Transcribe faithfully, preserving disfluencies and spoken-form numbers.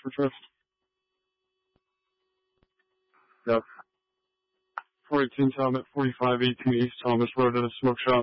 for Trust. Yes. four eighteen Talbot, forty-five eighteen East Thomas Road at a smoke shop.